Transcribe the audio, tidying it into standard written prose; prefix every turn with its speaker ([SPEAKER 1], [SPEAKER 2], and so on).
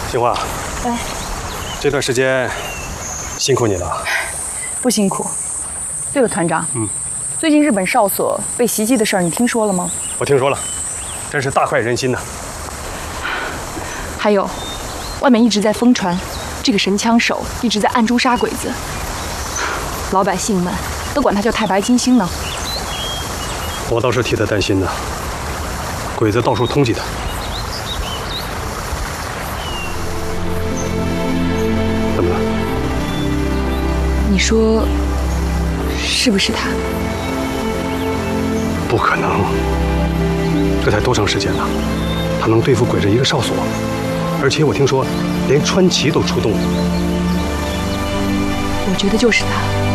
[SPEAKER 1] 杏花，
[SPEAKER 2] 哎，
[SPEAKER 1] 这段时间辛苦你了。
[SPEAKER 2] 不辛苦。对了，团长，最近日本哨所被袭击的事儿，你听说了吗？
[SPEAKER 1] 我听说了，真是大快人心呐。
[SPEAKER 2] 还有，外面一直在疯传，这个神枪手一直在暗中杀鬼子，老百姓们都管他叫太白金星呢。
[SPEAKER 1] 我倒是替他担心呢，鬼子到处通缉他。怎么了？
[SPEAKER 2] 你说是不是他？
[SPEAKER 1] 不可能，这才多长时间了，他能对付鬼子一个哨所？而且我听说，连川崎都出动了。
[SPEAKER 2] 我觉得就是他。